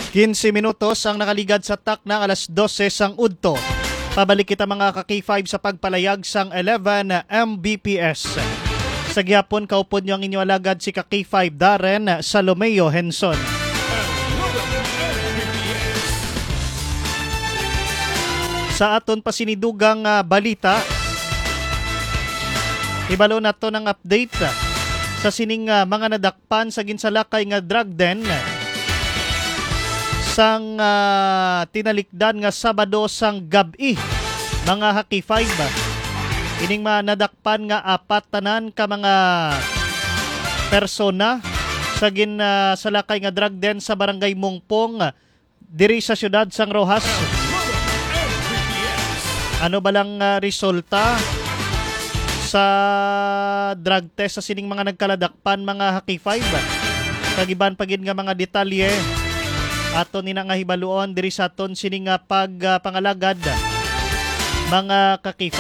15 minutos ang nakaligad sa takna alas 12 sang udto. Pabalik kita mga ka-K5 sa pagpalayag sang 11 Mbps. Sa gyapon kaupod nyo ang inyo alagad si ka-K5 Darren Salomeo Henson. Sa aton pasinidugang balita, ibalo na to ng update sa sining mga nadakpan sa ginsalakay nga drug den sang tinalikdan nga Sabado sang gabi mga Haki 5. Ining nadakpan nga apat tanan ka mga persona sa salakay nga drug den sa barangay Mungpong diri sa siyudad sang Rojas. Ano ba lang resulta sa drug test sa sining mga nagkaladakpan mga Haki 5? Kagiban pagin nga mga detalye aton nina nga hibaluon diri sa aton sining nga pagpangalagad mga ka-K5.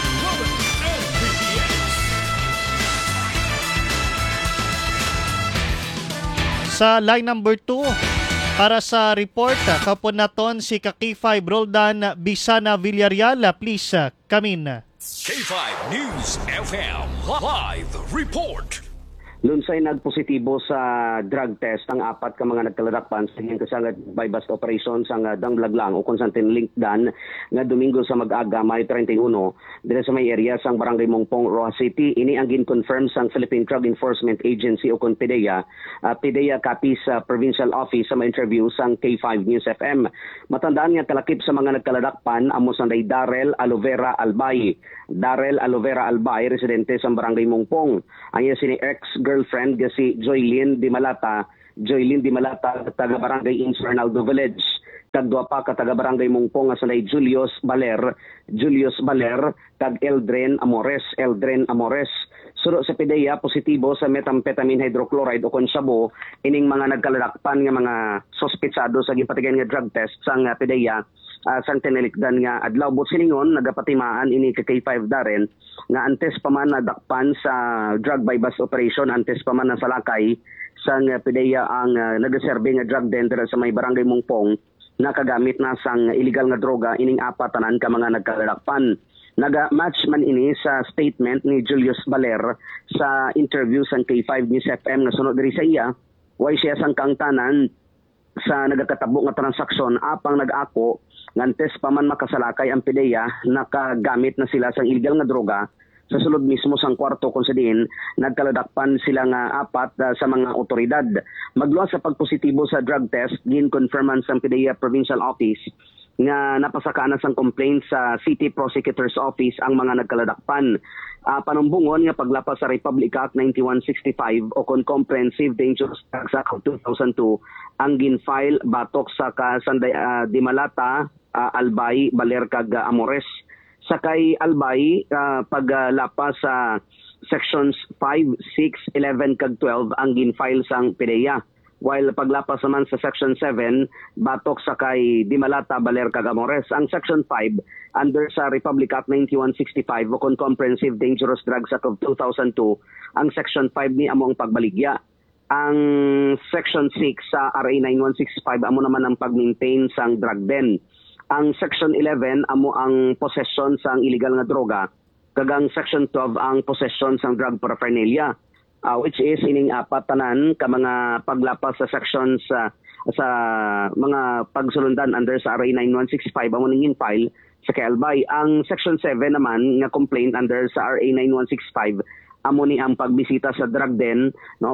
Sa line number 2 para sa report kapon naton si ka-K5 Roldan Bisana Villarreal. Please come in. K5 News FM Live Report. Lunsay nagpositibo sa drug test ang apat ka mga nagkaladakpan sa kasagad by bust operation sa Danglaglang o Constantine Linkdan nga Domingo sa mag-aga May 31 dito sa may area sang Barangay Mongpong, Rojas City. Ini ang gin-confirm sang Philippine Drug Enforcement Agency o PDEA. PDEA copy sa Provincial Office sa mga interview sang K5 News FM. Matandaan nga kalakip sa mga nagkaladakpan amo sanday Darrell Alovera Albay. Darrell Alovera Albay, residente sa Barangay Mongpong. Ang iya sini ex-girlfriend nga si Joylyn Di Malata, taga Barangay Infernaldo Village. Kagdua pa ka taga Barangay Mongpong nga sanay Julius Baler, kag Eldren Amores. Suro sa PDEA positibo sa methamphetamine hydrochloride o konsyabo ining mga nagkaladakpan nga mga sospetsado sa gipatigan nga drug test sang PDEA sang tinalikdan nga adlaw. But siningon nagapatimaan ini ka K5 Darren nga antes pa man nadakpan sa drug by bust operation, antes pa man nasalakay sang PDEA ang nagaserbe nga drug den sa may Barangay Mongpong nakagamit na sang illegal nga droga ining apatanan ka mga nagkaladakpan. Naga-match man ini sa statement ni Julius Baler sa interview sang K5 News FM na sunod diri sa iya. Way siya sang kangtanan sa nagakatabo nga transaksyon apang nag-ako ngantes pa man makasalakay ang PDEA nakagamit na sila sang illegal nga droga sa sulod mismo sang kwarto kung sa diin nagkaladakpan sila nga apat sa mga otoridad. Magluwas sa pagpositibo sa drug test gin-confirman sang PDEA Provincial Office nga napasakana sang complaint sa City Prosecutor's Office ang mga nagkaladakpan. Panumbungon nga paglapas sa Republic Act 9165 o Comprehensive Dangerous Drugs Act 2002 ang gin-file batok sa Sanday Di Malata, Albay, Baler kag Amores. Sakay Albay paglapas sa sections 5, 6, 11 kag 12 ang gin-file sang PDEA. While paglapas naman sa Section 7, batok sa kay Di Malata, Baler kag Amores. Ang Section 5, under sa Republic Act 9165 o Comprehensive Dangerous Drugs Act of 2002, ang Section 5 ni amo ang pagbaligya. Ang Section 6 sa RA 9165 amo naman ang pag-maintain sang drug den. Ang Section 11 amo ang possession sang illegal nga droga. Kagang Section 12 ang possession sang drug paraphernalia. Which is ining apat tanan ka mga paglapas sa sections sa mga pagsulundan under sa RA 9165 amo ning file sa Albay. Ang section 7 naman nga complaint under sa RA 9165 amo ni ang pagbisita sa drug den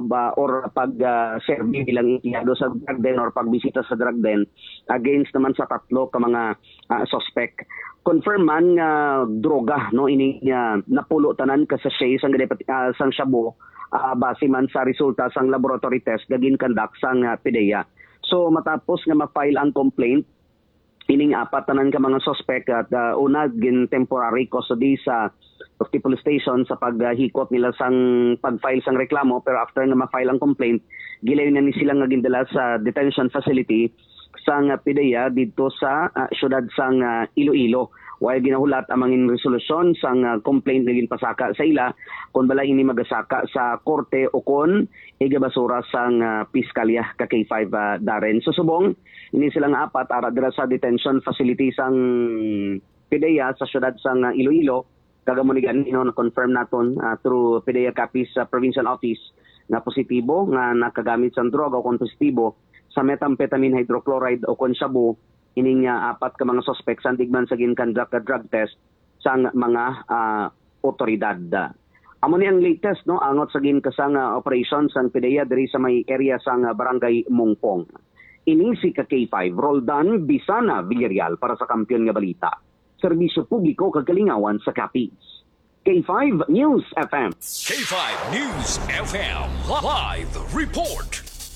or serve bilang empleyado sa drug den or pagbisita sa drug den against naman sa tatlo ka mga suspect. Confirm man nga droga ini napulo tanan ka sa sachet sang shabu base man sa resulta sang laboratory test gagin conduct sang PDEA. So matapos nga ma-file ang complaint ining apat tanan ka mga suspect at una gin temporary custody sa of the police station sa paghikot nila sang pag-file sang reklamo, pero after nga ma-file ang complaint, gilayon na ni sila nga gindala sa detention facility sang PDEA dito sa syudad sang Iloilo. While ginahulat ang mga resolusyon sang complaint na ginpasaka sa ila kung bala ini magasaka sa korte o kon igabasura sang piskalya ka K5 Darren. Susubong ini silang apat ara dira sa detention facility sang PDEA sa syudad sang Iloilo. Kagamunigan na confirm naton through PDEA Capiz Provincial Office na positibo nga nakagamit sa droga o kung positibo sa methamphetamine hydrochloride o kung shabu ining apat ka mga suspect sa digman sa ginconduct drug test sang mga otoridad. Amo ni ang latest no angot sa ginkasang operation sang PDEA diri sa may area sang barangay Mungpong. Ini si K5 Roldan Bisana Villarreal para sa Kampiyon nga Balita. Serbisyo publiko kagalingawan sa Capiz. K5 News FM. K5 News FM Live Report.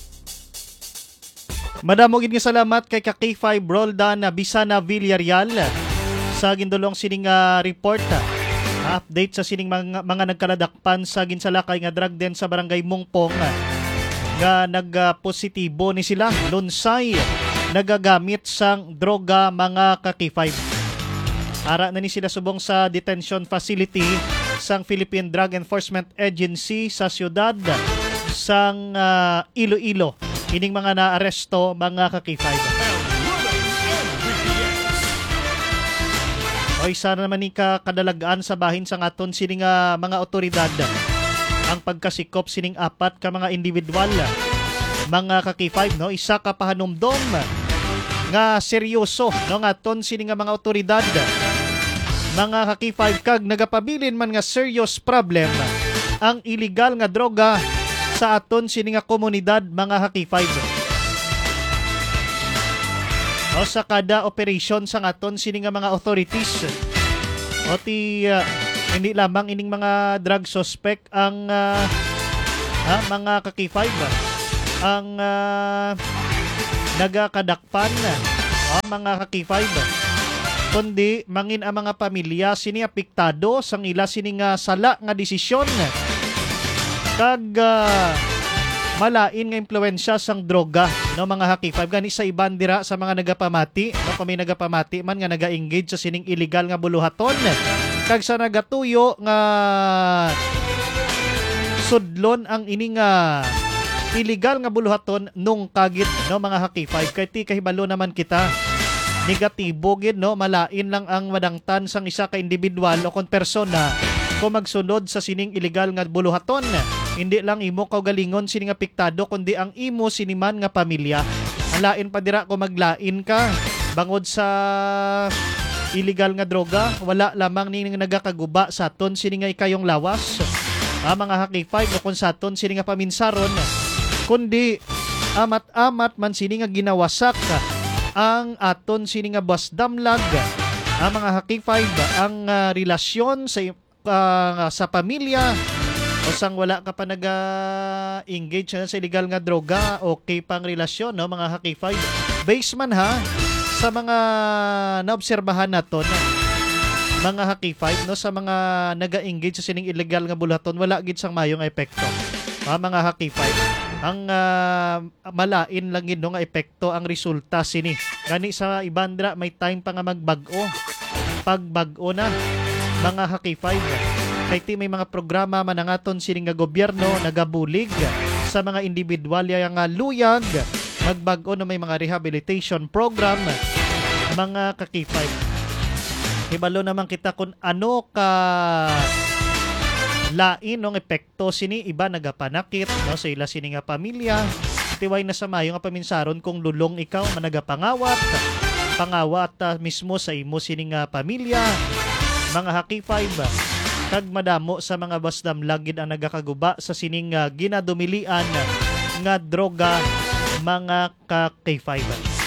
Madamo gid nga salamat kay K5 Roldan Bisana Villarreal sa gindulong sining report. Update sa sining mga nagkaladakpan sa ginsalakay nga drug den sa barangay Mungpong nga nagpositibo ni sila lunsay nagagamit sang droga mga K5. Ara na ni sila subong sa detention facility sang Philippine Drug Enforcement Agency sa siyudad sang Iloilo. Ining mga naaresto mga K5. O isa na naman ni kadalagaan sa bahin sa aton sining mga otoridad ang pagkasikop sining apat ka mga individual mga K5 no isa ka pahanumdom nga seryoso no nga aton sining mga otoridad mga K5 kag nagapabilin man nga serious problem ang illegal nga droga sa aton sining nga komunidad mga K5. O sa kada operation sa aton sining nga mga authorities o hindi lamang ining mga drug suspect ang mga K5 ang nagakadakpan mga K5 kundi mangin ang mga pamilya sini apektado sang ila sini nga sala nga desisyon kag malain nga impluwensya sang droga no mga K5 gani sa iban dira sa mga nagapamati no kami nagapamati man nga naga-engage sa sining illegal nga buluhaton kag sa nagatuyo nga sudlon ang ining illegal nga buluhaton nung kagit no mga K5 kay ti kahibalo naman kita negatibo gid no malain lang ang madangtan sang isa ka individual o kon persona kung magsunod sa sining illegal nga buluhaton. Hindi lang imo kaugalingon sining apektado kundi ang imo siniman nga pamilya. Ang lain pa dira kung maglain ka bangod sa illegal nga droga wala lamang ning nagakaguba sa aton sining nga ikayong lawas mga K5 o kung sa aton sining nga paminsaron kundi amat-amat man sining nga ginawasak ang aton sining nga basdamlag ang mga K5 ang relasyon sa pamilya o sang wala ka pa nag-engage sa illegal nga droga okay pang relasyon no mga K5 base man ha sa mga naobserbahan naton mga K5 no sa mga naga-engage sa sining illegal nga bulaton wala gid sang mayong epekto mga K5 ang malain lang gid no nga epekto ang resulta sini gani sa ibandra may time pa nga magbag-o pagbag-o na mga K5 kay ti may mga programa manangaton sining nga gobyerno nagabulig sa mga individual yang luyag magbag-o na may mga rehabilitation program mga K5 hibalo naman kita kung ano ka lain ng epekto sini iba nagapanakit no sa ila sini nga pamilya tiway na sa mayo nga paminsaron kung lulong ikaw managapangawat mismo sa imo sini nga pamilya mga K5 kag madamo sa mga basdamlag gid ang nagakaguba sa sining ginadumilian nga droga mga K5.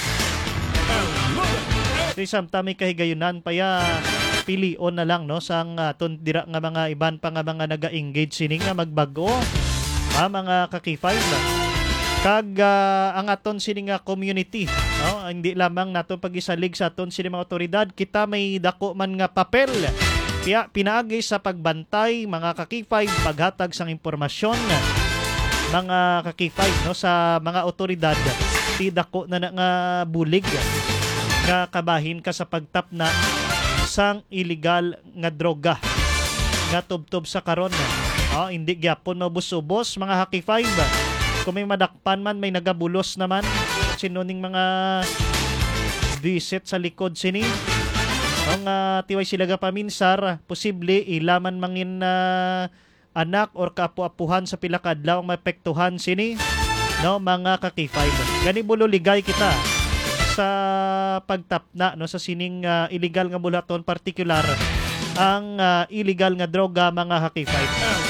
So samtami kahigayunan paya pilion na lang no sang tundira nga mga iban pa nga mga naga-engage sining nga magbago mga K5 kag ang aton sining nga community hindi lamang naton pagisalig sa aton sining mga otoridad kita may dako man nga papel Pinaagi sa pagbantay mga kakifay, paghatag sang impormasyon mga kakifay no sa mga otoridad ti dako na nga bulig nga kabahin ka sa pagtapna sang illegal nga droga nga tubtob sa karon. Hindi gyapon mabusubos mga kakifay. Kung may madakpan man, may nagabulos naman. Sinuning mga visit sa likod sini. Ang tiway sila ga paminsar, posible ilaman mangin anak or kaapu-apuhan sa pila ka adlaw ang maapektuhan sini. No, mga kakifay. Gani bulo ligay kita sa pagtapna no sa sining illegal nga bulaton, particular ang illegal nga droga mga kakifay.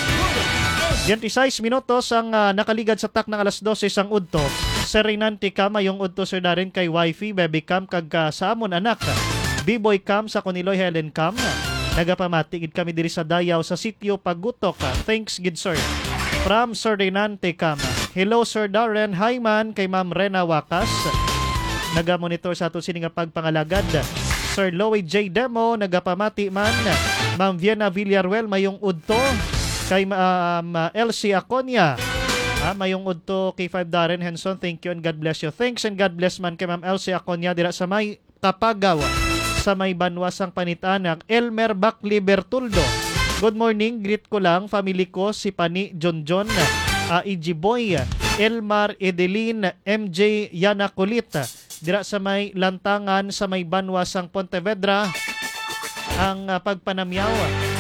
26 minutos ang nakaligad sa tak ng alas 12 sang udto. Serenante Cam yung udto sir darin kay wifey, baby Cam kag sa amon anak. B-boy Cam sa Kuniloy Helen Cam. Nagapamatigid kami diri sa Dayaw sa sitio Pagutok. Thanks gid sir. From Serenante Cam. Hello Sir Darren, hi man kay Ma'am Rena Wakas. Nagamonitor sa ato sini nga pagpangalagad. Sir Loey J. Demo nagapamati man. Ma'am Viena Villaruel mayong udto. Kay LC Aconia. Mayong udto kay 5 Darren Henson. Thank you and God bless you. Thanks and God bless man kay Ma'am LC Aconia dira sa may Kapagaw sa may Banwasang Panitanak. Elmer Bakli Bertuldo. Good morning. Greet ko lang family ko si Pani John EG Boy, Elmar Edeline, MJ Yana Kulita. Dira sa may Lantangan sa may Banwasang Pontevedra ang pagpanamyaw.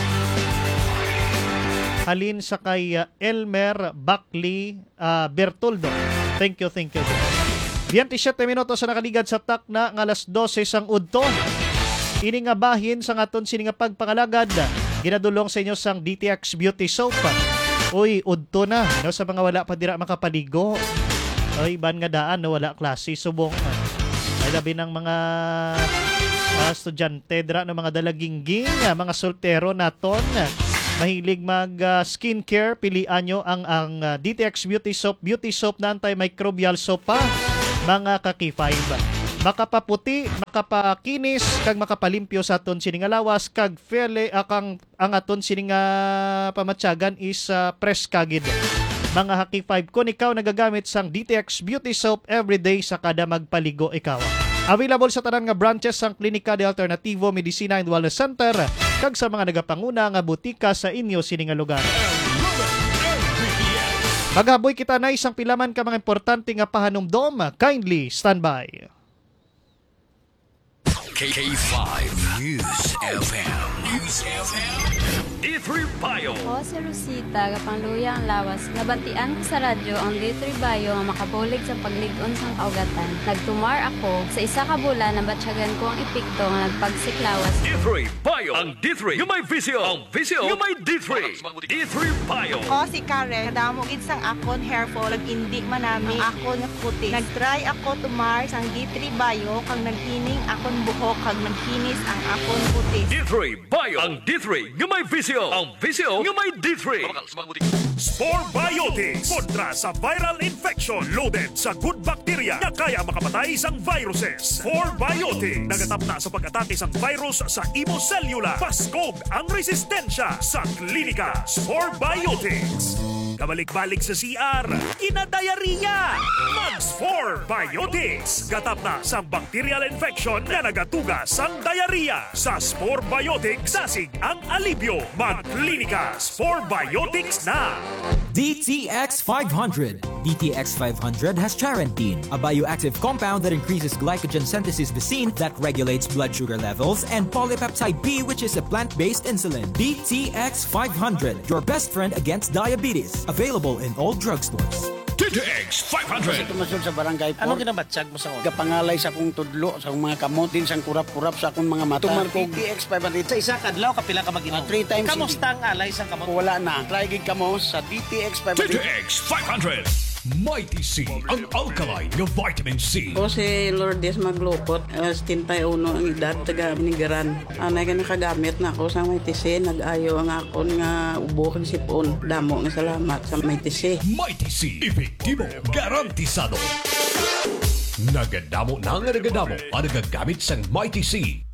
Halin sa kay Elmer Bakli Bertoldo. Thank you. 27 minutos sa nakaligad sa tak na ng alas 12 sang udto. Ini nga bahin sa ngaton sini nga pagpangalagad. Ginadulong sa inyo sang DTX Beauty Soap. Uy, udto na no, sa mga wala pa dira makapaligo. Oy, ban nga daan no, wala klase subong. Ay labi ng mga estudyante dira no, mga dalagingging, mga soltero naton. Mahilig mag skincare, pilian nyo ang DTX Beauty Soap na antimicrobial soap pa, mga kaki-5. Makapaputi, makapakinis, kag makapalimpyo sa aton sining lawas, kag fele ang aton sining pamatyagan is press kagid. Mga haki-5, kung ikaw nagagamit sang DTX Beauty Soap everyday sa kada magpaligo ikaw. Available sa tanan nga branches sang Klinika de Alternativo Medicina and Wellness Center kag sa mga nagapanguna nga butika sa inyo sini nga lugar. Magaboy kita na isang pilaman ka mga importante nga pahanumdom. Kindly stand by. K5 News FM. D3 Bio. Ako si Rosita, kapangluya ang lawas. Nabantian ko sa radyo ang D3 Bio nga makabulig sa pagligon sang kaugatan. Nagtumar ako sa isa ka bulan na batsyagan ko ang epekto nga nagpagsiklawas. D3 Bio. Ang D3 yung may visyo. Ang visyo yung may D3. D3 Bio. Ako si Karen, kadamog sang akon hair fall, nag-indi manami akon nga puti. Nag-try ako tumar sang D3 Bio, kang naghining akon buhok, kag naghinis ang akon puti. D3 Bio. Ang D3 yung may visyo. Ang visyo yung may D3. Spore Biotics kontra sa viral infection loaded sa good bacteria na kaya makapatay sang viruses. Spore Biotics nagatapna sa pag-atake sang virus sa imo cellula. Paskog ang resistensya sa klinika. Spore Biotics. Kabalik-balik sa CR, kinadayariya. Mag-Spore Biotics. Gatap na sa bacterial infection na nagatuga sang diarrhea. Sa Spore Biotics, sasig ang alibyo. Mag-klinika. Spore Biotics na. DTX 500. DTX 500 has charantine, a bioactive compound that increases glycogen synthesis vacine that regulates blood sugar levels, and polypeptide B, which is a plant-based insulin. DTX 500, your best friend against diabetes. Available in all drugstores. DTX 500. Tumasod sa barangay po. Ano ginabatsag mo sa Kapangalay sa akong tudlo, sa akong mga kamot, din sa kurap-kurap sa akong mga mata. Tumarkog DTX 500. Sa isa kadlaw kapila ka mag-inom. 3 times. Kamusta ang alay sa kamot? Wala na. Try gig kamo sa DTX 500. DTX 500. Mighty C, ang alkaline ng vitamin C. Ako si Lourdes Maglupot, 71 ang edad, taga Minigaran. Anay ka nakagamit na ako sa Mighty C, nag-ayo ang akon nga ubo kang sipon. Damo nga salamat sa Mighty C. Mighty C, epektibo, garantisado. Nagadamo ang nagagamit sa Mighty C.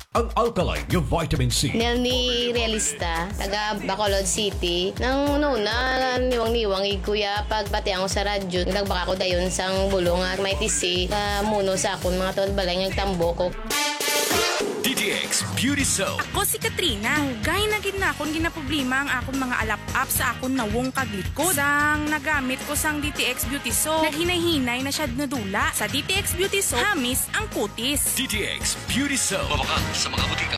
ang alkaline yung vitamin C. Nelny Realista, taga Bacolod City. Nang una, niwang-niwang kuya, pagbati ako sa radyo, nagbaka ko dayon sang bulong at may tisi, muno sa akon mga tol balay ng tambo ko. DTX Beauty Soap. Ako si Katrina. Gay na gid na akong ginaproblema ang akong mga alap-up sa akong nawong kaglikod. Sang nagamit ko sang DTX Beauty Soap, naghinay-hinay na siya nadula. Sa DTX Beauty Soap, hamis ang kutis. DTX Beauty Soap. Mabakal sa mga butika.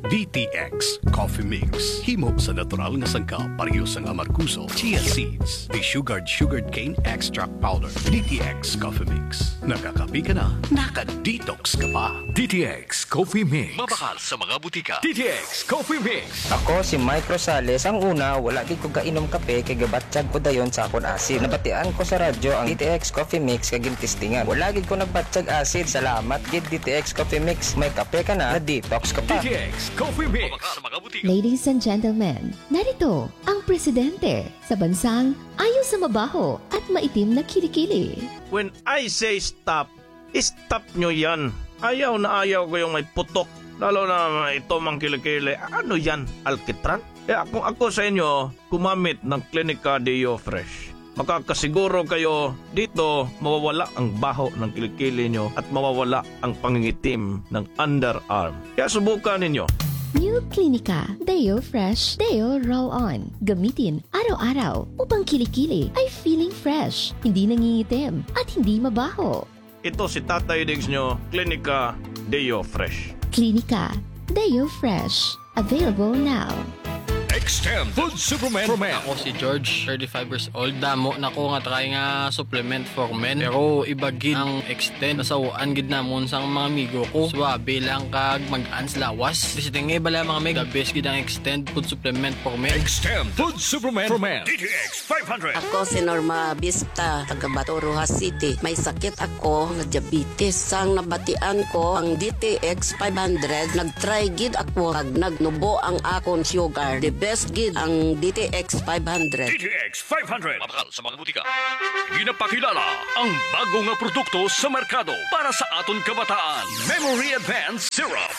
DTX Coffee Mix. Himo sa natural nga sangka pareho sang amarkuso, chia seeds, the sugared cane extract powder. DTX Coffee Mix. Nakakapi ka na, naka-detox ka pa. DTX Coffee Mix. Mabakal sa mga butika. DTX Coffee Mix. Ako si Mike Rosales. Ang una, wala gid ko kainom kape kay gabatsyag ko dayon sa akon asid. Nabatian ko sa radyo ang DTX Coffee Mix kay gintistingan. Wala gid ko nagbatsyag asid. Salamat gid DTX Coffee Mix. May kape ka na detox ka pa. DTX Coffee Mix. Ladies and gentlemen, narito ang presidente sa bansang ayaw sa mabaho at maitim na kilikili. When I say stop, stop nyo yan. Ayaw na ayaw ko yung may putok. Lalo na ito mang kilikili. Ano yan? Alkitran? Kung ako sa inyo, kumamit ng Clinica Deo Fresh. Makakasiguro kayo dito mawawala ang baho ng kilikili nyo at mawawala ang pangingitim ng underarm. Kaya subukan ninyo. New Clinica Deo Fresh Deo Roll-On. Gamitin araw-araw upang kilikili ay feeling fresh, hindi nangingitim at hindi mabaho. Ito si Tatay Diggs nyo, Clinica Deo Fresh. Clinica Deo Fresh. Available now. Extend Food Supplement for Men. Ako si George, 35 years old. Damo na ko nga try nga supplement for men. Pero iba gid ang Extend. Nasawaan gid namon sang mga amigo ko. Swabe lang kag mag-ans lawas. Visiting nga bala mga meg. The best gid ang Extend Food Supplement for Men. Extend Food Supplement for Men. DTX 500. Ako si Norma Vista, taga Bato, Rojas City. May sakit ako nga diabetes. Sang nabatian ko ang DTX 500, nag-try gid ako kag nagnubo ang akon sugar. The best gid ang DTX 500. DTX 500. Mabakal sa mga butika. Ginapakilala ang bago nga produkto sa merkado para sa aton kabataan. Memory Advanced Syrup.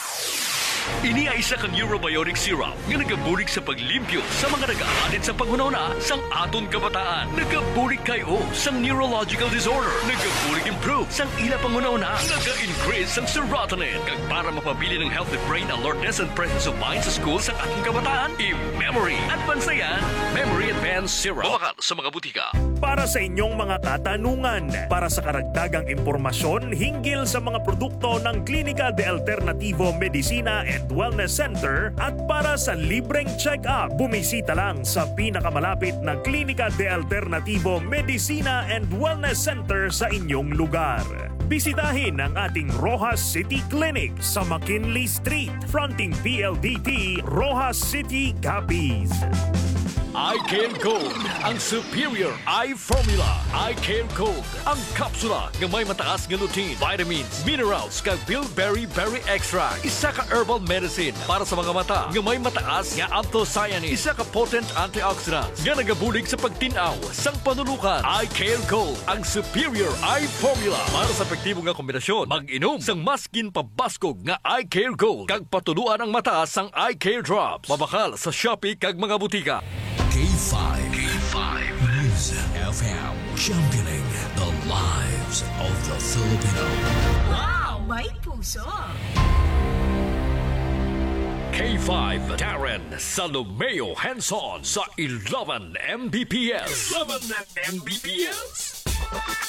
Ini ay isa kang Eurobiotic syrup nga nagabulig sa paglimpyo sa mga nag-aalit sa panghunahuna sang aton kabataan. Nagabulig kayo sang neurological disorder. Nagabulig improve sang ila panghunahuna. Naga-increase sang serotonin. Kag para mapabili ng healthy brain alertness and presence of mind sa school sang ating kabataan, i-Memory Advance na yan. Memory Advance Syrup. Mabakal sa mga butika. Para sa inyong mga katanungan, para sa karagdagang impormasyon hinggil sa mga produkto ng Clínica de Alternativo Medicina and Wellness Center at para sa libreng check-up, bumisita lang sa pinakamalapit na Clínica de Alternativo Medicina and Wellness Center sa inyong lugar. Bisitahin ang ating Rojas City Clinic sa McKinley Street, fronting PLDT, Rojas City, Capiz. iCare Gold, ang superior eye formula. iCare Gold, ang kapsula nga may mataas nga lutein, vitamins, minerals, kag bilberry berry extract. Isa ka herbal medicine para sa mga mata nga may mataas nga anthocyanins. Isa ka potent antioxidants nga nagabulig sa pagtinaw sang panulukan. iCare Gold, ang superior eye formula para sa epektibo nga kombinasyon. Mag-inom sang maskin pabaskog nga iCare Gold kag patuluan ang mata sang iCare Drops. Mabakal sa Shopee kag mga butika. K5 News FM, championing the lives of the Filipino. Wow, may puso! K5 Darren Salomeo Hanson sa 11 Mbps. 11 Mbps.